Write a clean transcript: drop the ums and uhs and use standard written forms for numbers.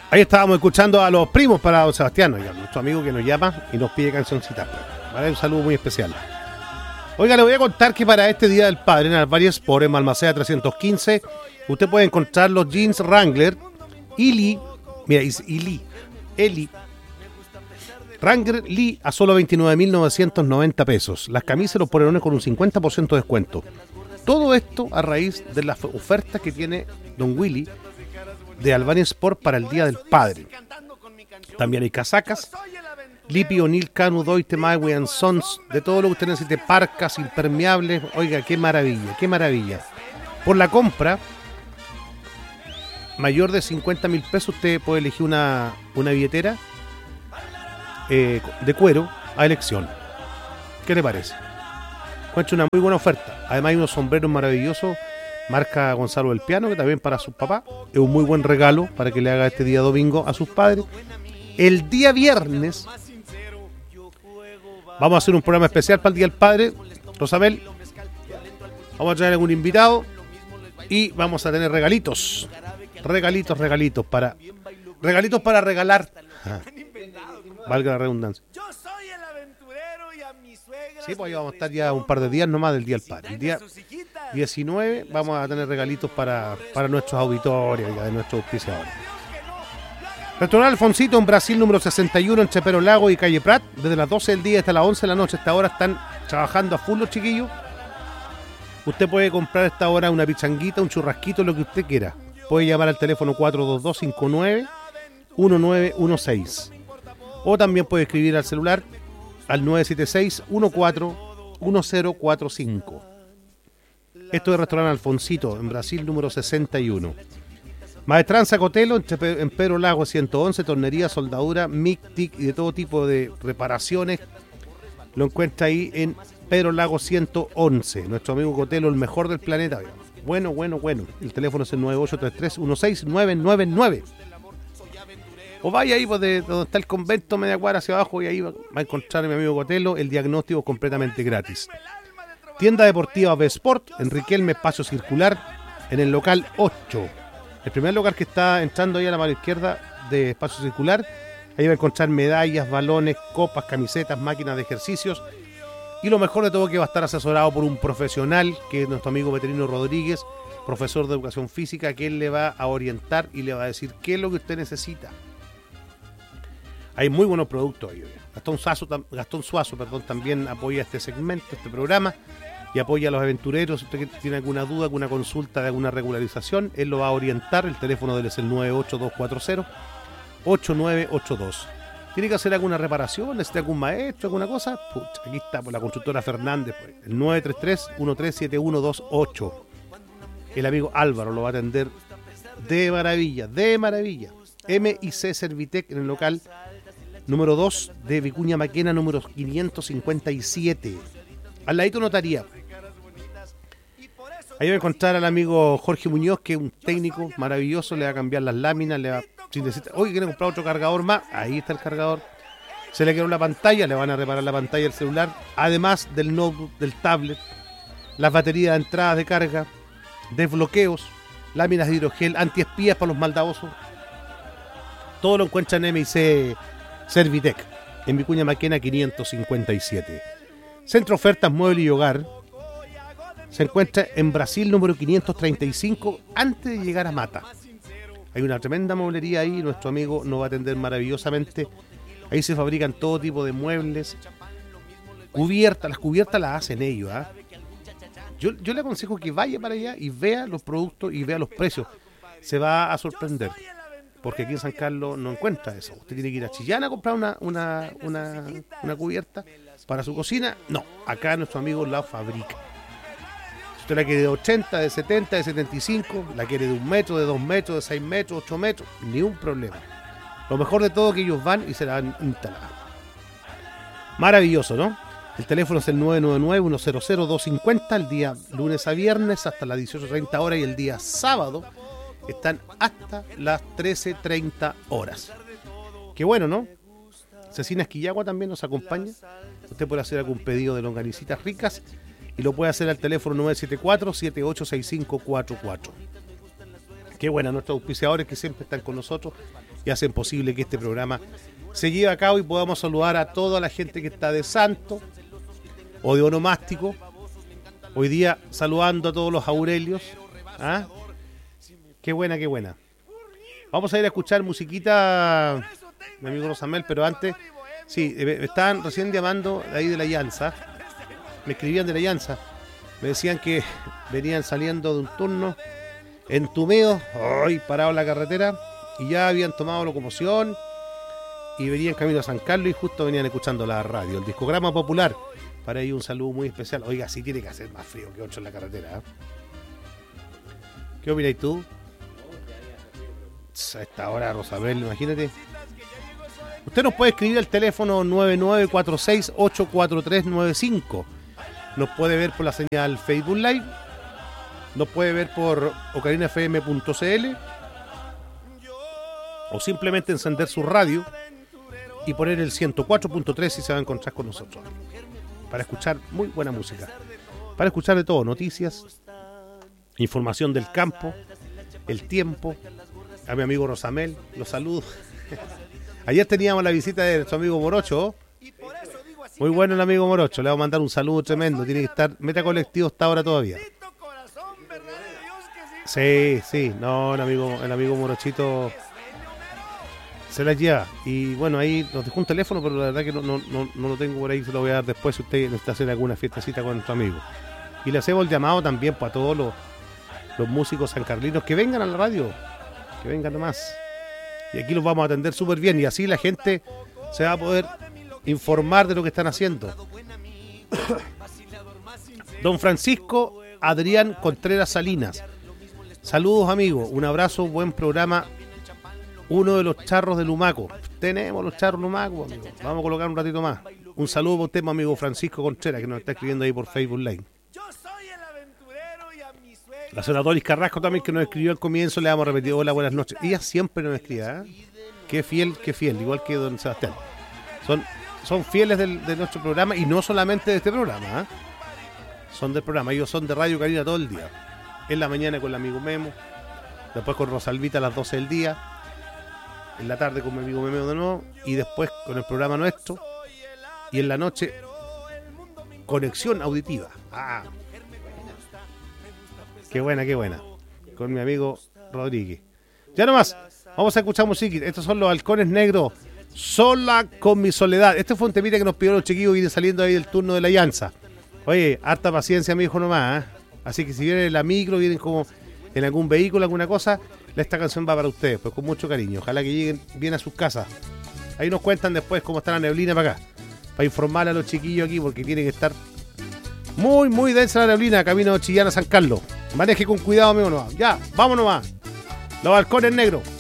Ahí estábamos escuchando a los primos para don Sebastián, oiga, nuestro amigo que nos llama y nos pide cancioncitas. ¿Vale? Un saludo muy especial. Oiga, le voy a contar que para este Día del Padre en Alvaria Sport, en Balmaceda 315, usted puede encontrar los jeans Wrangler Eli, mira, dice Eli Wrangler Lee a solo 29.990 pesos. Las camisas y los polerones con un 50% de descuento. Todo esto a raíz de las ofertas que tiene Don Willy de Albania Sport para el Día del Padre. También hay casacas, Lippi, O'Neill, Canu, Doite, Maui & Sons, de todo lo que usted necesite, parcas, impermeables. Oiga, qué maravilla, qué maravilla. Por la compra mayor de 50.000 pesos, usted puede elegir una billetera de cuero a elección. ¿Qué le parece? Encuentro una muy buena oferta. Además hay unos sombreros maravillosos, marca Gonzalo del Piano, que también para sus papás es un muy buen regalo para que le haga este día domingo a sus padres. El día viernes vamos a hacer un programa especial para el Día del Padre, Rosabel. Vamos a traer algún invitado y vamos a tener regalitos para regalar. Valga la redundancia. Sí, pues ahí vamos a estar ya un par de días nomás del Día del Padre. El día 19 vamos a tener regalitos para nuestros auditores y de nuestros auspiciadores. Restaurante Alfonsito en Brasil número 61 entre Pero Lago y Calle Prat. Desde las 12 del día hasta las 11 de la noche. Hasta ahora están trabajando a full los chiquillos. Usted puede comprar a esta hora una pichanguita, un churrasquito, lo que usted quiera. Puede llamar al teléfono 422-59-1916. O también puede escribir al celular al 976-14-1045. Esto es Restaurante Alfonsito, en Brasil, número 61. Maestranza Cotelo, en Pedro Lago 111, tornería, soldadura, MIC, TIC y de todo tipo de reparaciones. Lo encuentra ahí en Pedro Lago 111. Nuestro amigo Cotelo, el mejor del planeta. Bueno. El teléfono es el 9833-16999. O vaya ahí pues, de donde está el convento, media cuadra hacia abajo, y ahí va a encontrar a mi amigo Cotelo. El diagnóstico completamente gratis. Tienda deportiva B-Sport, en Riquelme, Espacio Circular, en el local 8. El primer lugar que está entrando ahí a la mano izquierda de Espacio Circular. Ahí va a encontrar medallas, balones, copas, camisetas, máquinas de ejercicios. Y lo mejor de todo, que va a estar asesorado por un profesional, que es nuestro amigo Veterino Rodríguez, profesor de educación física, que él le va a orientar y le va a decir qué es lo que usted necesita. Hay muy buenos productos ahí. Gastón Suazo, también apoya este segmento, este programa, y apoya a los aventureros. Si usted tiene alguna duda, alguna consulta de alguna regularización, él lo va a orientar. El teléfono de él es el 98240-8982. ¿Tiene que hacer alguna reparación? ¿Necesita algún maestro, alguna cosa? Pucha, aquí está, por la constructora Fernández, pues, el 933-137128. El amigo Álvaro lo va a atender de maravilla. M&C Servitec en el local número 2 de Vicuña Maquena, número 557. Al ladito notaría. Ahí va a encontrar al amigo Jorge Muñoz, que es un técnico maravilloso, le va a cambiar las láminas, le va, si necesita, oye, quiere comprar otro cargador más, ahí está el cargador. Se le quedó la pantalla, le van a reparar la pantalla del celular, además del notebook, del tablet, las baterías de entradas de carga, desbloqueos, láminas de hidrogel, antiespías para los maldadosos. Todo lo encuentra en M&C Servitec, en Vicuña Maquena 557. Centro Ofertas Mueble y Hogar se encuentra en Brasil número 535, antes de llegar a Mata. Hay una tremenda mueblería ahí, nuestro amigo nos va a atender maravillosamente. Ahí se fabrican todo tipo de muebles, cubiertas, las cubiertas las hacen ellos. Yo le aconsejo que vaya para allá y vea los productos y vea los precios. Se va a sorprender, porque aquí en San Carlos no encuentra eso. Usted tiene que ir a Chillán a comprar una cubierta para su cocina. No, acá nuestro amigo la fabrica. Si usted la quiere de 80, de 70, de 75, la quiere de 1 metro, de 2 metros, de 6 metros, 8 metros, ni un problema. Lo mejor de todo es que ellos van y se la van a instalar. Maravilloso, ¿no? El teléfono es el 999-100-250, el día lunes a viernes hasta las 18:30 horas, y el día sábado están hasta las 13:30 horas. Qué bueno, ¿no? Cecina Esquillagua también nos acompaña. Usted puede hacer algún pedido de longanicitas ricas y lo puede hacer al teléfono 974-786544. Qué buena, nuestros auspiciadores que siempre están con nosotros y hacen posible que este programa se lleve a cabo y podamos saludar a toda la gente que está de santo o de onomástico. Hoy día saludando a todos los Aurelios. ¿Ah? Qué buena, qué buena. Vamos a ir a escuchar musiquita, mi amigo Rosamel, pero antes, sí, me estaban recién llamando de ahí de la Llanza. Me escribían de la Llanza. Me decían que venían saliendo de un turno entumidos, hoy parado en la carretera, y ya habían tomado locomoción y venían camino a San Carlos y justo venían escuchando la radio, el discograma popular. Para ellos un saludo muy especial. Oiga, sí tiene que hacer más frío que 8 en la carretera, ¿eh? ¿Qué opinas tú? A esta hora, Rosabel, imagínate. Usted nos puede escribir al teléfono 9946-84395. Nos puede ver por la señal Facebook Live. Nos puede ver por ocarinafm.cl. O simplemente encender su radio y poner el 104.3 y se va a encontrar con nosotros. Para escuchar muy buena música. Para escuchar de todo, noticias, información del campo, el tiempo. A mi amigo Rosamel, los saludo. Ayer teníamos la visita de nuestro amigo Morocho. Muy bueno el amigo Morocho, le vamos a mandar un saludo tremendo. Tiene que estar meta colectivo hasta ahora todavía. Sí, no, el amigo Morochito se las lleva. Y bueno, ahí nos dejó un teléfono, pero la verdad que no lo tengo por ahí, se lo voy a dar después si usted necesita hacer alguna fiestecita con nuestro amigo. Y le hacemos el llamado también pues, a todos los músicos sancarlinos que vengan a la radio. Que vengan nomás. Y aquí los vamos a atender súper bien. Y así la gente se va a poder informar de lo que están haciendo. Don Francisco Adrián Contreras Salinas. Saludos, amigos. Un abrazo, buen programa. Uno de los charros de Lumaco. Tenemos los charros Lumaco, amigo. Vamos a colocar un ratito más. Un saludo por usted, amigo Francisco Contreras, que nos está escribiendo ahí por Facebook Live. La señora Doris Carrasco también, que nos escribió al comienzo, le damos repetido hola, buenas noches. Ella siempre nos escribe, ¿eh? Qué fiel, igual que don Sebastián. Son fieles de nuestro programa y no solamente de este programa, ¿eh? Son del programa, ellos son de Radio Carina todo el día. En la mañana con el amigo Memo, después con Rosalvita a las 12 del día, en la tarde con mi amigo Memo de nuevo, y después con el programa nuestro, y en la noche, Conexión Auditiva. Ah, qué buena, con mi amigo Rodríguez. Ya nomás, vamos a escuchar música. Estos son los Halcones Negros, Sola con mi soledad. Este fue un temita que nos pidió los chiquillos, viene saliendo ahí del turno de la Llanza. Oye, harta paciencia, mi hijo nomás, ¿eh? Así que si vienen en la micro, vienen como en algún vehículo, alguna cosa, esta canción va para ustedes, pues con mucho cariño. Ojalá que lleguen bien a sus casas. Ahí nos cuentan después cómo está la neblina para acá, para informar a los chiquillos aquí, porque tienen que estar muy densa la neblina, camino de Chillán a San Carlos. Maneje con cuidado, amigo. Ya, vámonos más. Los Halcones Negros.